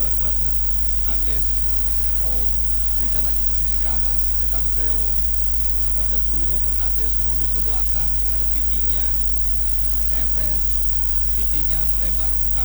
Andes. Oh, berikan lagi ke sisi kanan, ada Cancelo, ada Bruno Fernandes, mundur ke belakang, ada Vitinha, Neves, Vitinha melebar ke